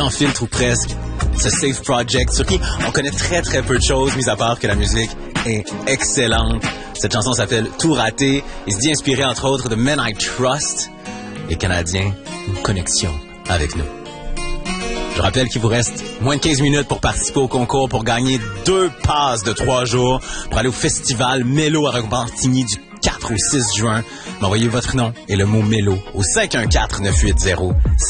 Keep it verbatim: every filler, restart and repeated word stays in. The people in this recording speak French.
sans filtre ou presque. Ce Safe Project sur qui on connaît très très peu de choses, mis à part que la musique est excellente. Cette chanson s'appelle Tout raté. Il se dit inspiré entre autres de Men I Trust. Les Canadiens, une connexion avec nous. Je rappelle qu'il vous reste moins de quinze minutes pour participer au concours pour gagner deux passes de trois jours pour aller au festival Mélo à Repentigny du quatre au six juin. M'envoyez votre nom et le mot Mélo au cinq un quatre, neuf huit zéro,